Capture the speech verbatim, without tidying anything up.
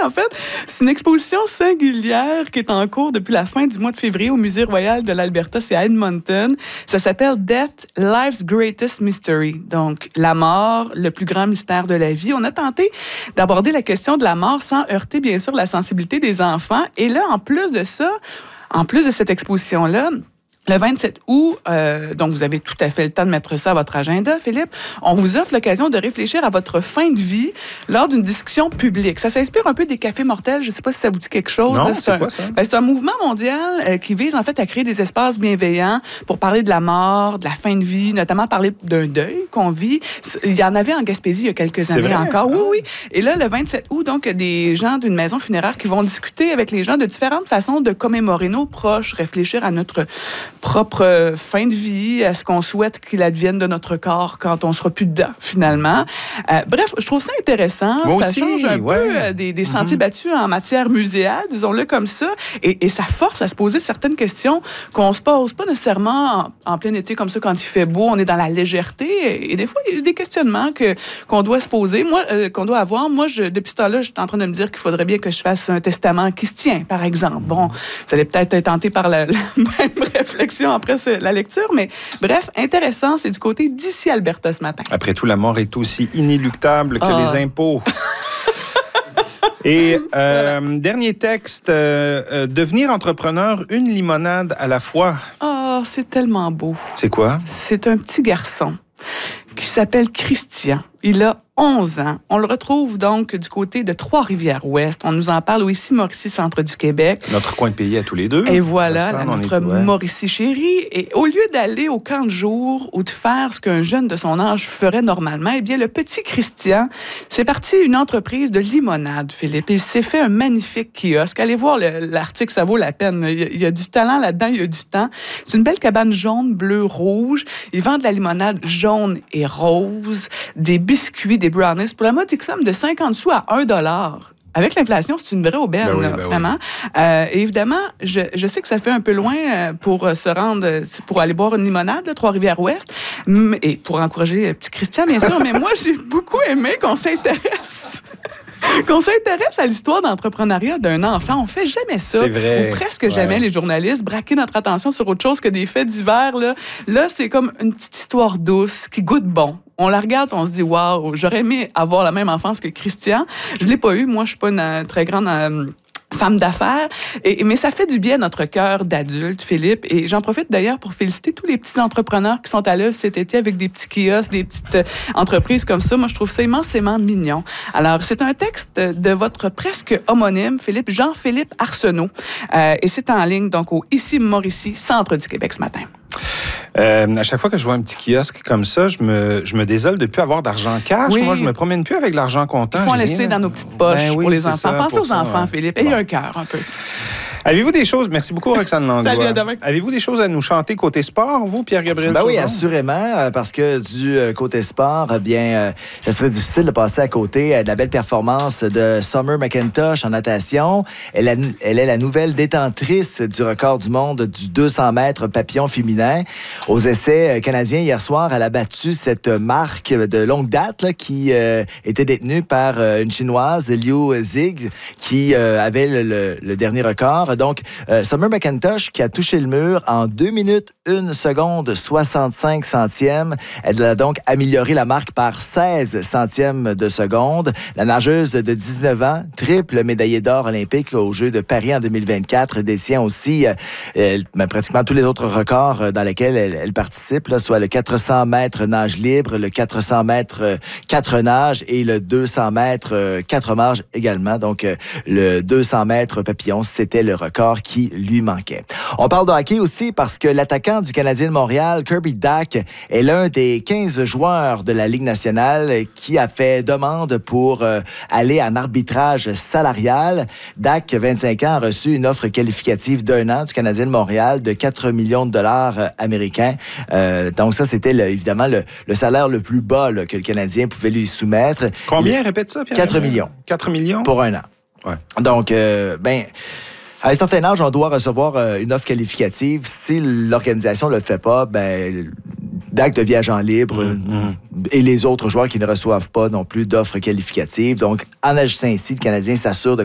en fait, c'est une exposition singulière qui est en cours depuis la fin du mois de février au Musée royal de l'Alberta, c'est à Edmonton. Ça s'appelle Death, Life's Greatest Mystery. Donc, la mort, le plus grand mystère de la vie. On a tenté d'aborder la question de la mort sans heurter, bien sûr, la sensibilité des enfants. Et là, en plus de ça, en plus de cette exposition-là, le vingt-sept août, euh, donc vous avez tout à fait le temps de mettre ça à votre agenda, Philippe, on vous offre l'occasion de réfléchir à votre fin de vie lors d'une discussion publique. Ça s'inspire un peu des cafés mortels, je ne sais pas si ça vous dit quelque chose. Non, là, c'est, c'est un, quoi ça? Ben, c'est un mouvement mondial euh, qui vise en fait à créer des espaces bienveillants pour parler de la mort, de la fin de vie, notamment parler d'un deuil qu'on vit. Il y en avait en Gaspésie il y a quelques C'est années vrai? encore. Oui, oui. Et là, le vingt-sept août, donc, il y a des gens d'une maison funéraire qui vont discuter avec les gens de différentes façons de commémorer nos proches, réfléchir à notre propre fin de vie, à ce qu'on souhaite qu'il advienne de notre corps quand on sera plus dedans, finalement. Euh, bref, je trouve ça intéressant. Moi ça aussi, change un ouais. peu euh, des, des sentiers mm-hmm. battus en matière muséale, disons-le comme ça, et, et ça force à se poser certaines questions qu'on se pose pas nécessairement en, en plein été comme ça quand il fait beau, on est dans la légèreté, et, et des fois, il y a des questionnements que, qu'on doit se poser, moi, euh, qu'on doit avoir. Moi, je, depuis ce temps-là, je suis en train de me dire qu'il faudrait bien que je fasse un testament qui se tient, par exemple. Bon, vous allez peut-être être tenté par la, la même réflexion après ce, la lecture, mais bref, intéressant, c'est du côté d'ici Alberta ce matin. Après tout, la mort est aussi inéluctable que oh. les impôts. Et euh, voilà. Dernier texte, euh, euh, devenir entrepreneur, une limonade à la fois. Oh, c'est tellement beau. C'est quoi? C'est un petit garçon qui s'appelle Christian. Il a onze ans. On le retrouve donc du côté de Trois-Rivières-Ouest. On nous en parle au Ici-Mauricie, centre du Québec. Notre coin de pays à tous les deux. Et voilà, ça, là, notre Mauricie chérie. Et au lieu d'aller au camp de jour ou de faire ce qu'un jeune de son âge ferait normalement, eh bien, le petit Christian, c'est parti une entreprise de limonade, Philippe. Il s'est fait un magnifique kiosque. Allez voir le, l'article, ça vaut la peine. Il y, a, il y a du talent là-dedans, il y a du temps. C'est une belle cabane jaune, bleu, rouge. Ils vendent de la limonade jaune et rose, des biscuits, des brownies, pour la modique somme de cinquante sous à un dollar. Avec l'inflation, c'est une vraie aubaine, ben oui, ben vraiment. Oui. Euh, et évidemment, je, je sais que ça fait un peu loin pour se rendre, pour aller boire une limonade, là, Trois-Rivières-Ouest, et pour encourager le petit Christian, bien sûr, mais moi, j'ai beaucoup aimé qu'on s'intéresse... qu'on s'intéresse à l'histoire d'entrepreneuriat d'un enfant. On fait jamais ça. C'est vrai. Ou presque jamais, ouais. Les journalistes, braquer notre attention sur autre chose que des faits divers. Là, là c'est comme une petite histoire douce qui goûte bon. On la regarde, on se dit « Wow, j'aurais aimé avoir la même enfance que Christian. » Je l'ai pas eu. Moi, je suis pas une euh, très grande... Euh, femme d'affaires, et, mais ça fait du bien à notre cœur d'adulte, Philippe. Et j'en profite d'ailleurs pour féliciter tous les petits entrepreneurs qui sont à l'œuvre cet été avec des petits kiosques, des petites entreprises comme ça. Moi, je trouve ça immensément mignon. Alors, c'est un texte de votre presque homonyme, Philippe, Jean-Philippe Arsenault. Euh, et c'est en ligne, donc, au Ici-Mauricie, centre du Québec ce matin. Euh, à chaque fois que je vois un petit kiosque comme ça, je me, je me désole de ne plus avoir d'argent cash. Oui. Moi, je ne me promène plus avec l'argent comptant. Il faut en laisser rien dans nos petites poches ben oui, pour les enfants. Ça, Pensez aux ça, enfants, ouais. Philippe. Ayez bon. un cœur un peu. Avez-vous des choses... Merci beaucoup, Roxane Langlois. Salut, à demain. Avez-vous des choses à nous chanter côté sport, vous, Pierre-Gabriel? Ben oui, assurément, parce que du côté sport, eh bien, euh, ça serait difficile de passer à côté de la belle performance de Summer McIntosh en natation. Elle, a, elle est la nouvelle détentrice du record du monde du deux cents mètres papillon féminin. Aux essais canadiens, hier soir, elle a battu cette marque de longue date là, qui euh, était détenue par euh, une Chinoise, Liu Zig, qui euh, avait le, le, le dernier record. Donc, euh, Summer McIntosh qui a touché le mur en deux minutes, une seconde, soixante-cinq centièmes. Elle a donc amélioré la marque par seize centièmes de seconde. La nageuse de dix-neuf ans, triple médaillée d'or olympique aux Jeux de Paris en deux mille vingt-quatre, détient aussi euh, euh, pratiquement tous les autres records dans lesquels elle, elle participe, là, soit le quatre cents mètres nage libre, le quatre cents mètres euh, quatre nages et le deux cents mètres euh, quatre marges également. Donc, euh, le deux cents mètres papillon, c'était le record qui lui manquait. On parle de hockey aussi parce que l'attaquant du Canadien de Montréal, Kirby Dach, est l'un des quinze joueurs de la Ligue nationale qui a fait demande pour euh, aller en arbitrage salarial. Dach, vingt-cinq ans, a reçu une offre qualificative d'un an du Canadien de Montréal de quatre millions de dollars euh, américains. Euh, donc ça, c'était le, évidemment le, le salaire le plus bas là, que le Canadien pouvait lui soumettre. Combien, le... répète ça, Pierre? quatre millions. quatre millions? Pour un an. Ouais. Donc, euh, ben... À un certain âge, on doit recevoir euh, une offre qualificative. Si l'organisation ne le fait pas, ben, Dach devient agent libre mm-hmm. et les autres joueurs qui ne reçoivent pas non plus d'offres qualificatives. Donc, en agissant ainsi, le Canadien s'assure de